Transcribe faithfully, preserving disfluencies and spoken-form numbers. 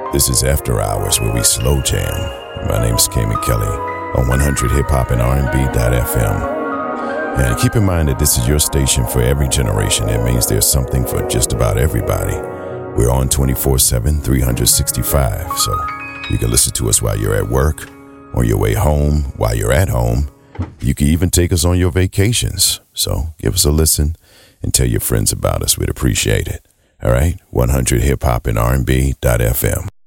This is After Hours, where we slow jam. My name's Cayman Kelly on one hundred hip hop and R and B dot F M. And keep in mind that this is your station for every generation. It means there's something for just about everybody. We're on twenty-four seven, three sixty-five, so you can listen to us while you're at work, on your way home, while you're at home. You can even take us on your vacations. So give us a listen and tell your friends about us. We'd appreciate it. All right, one hundred hip hop and R and B dot F M.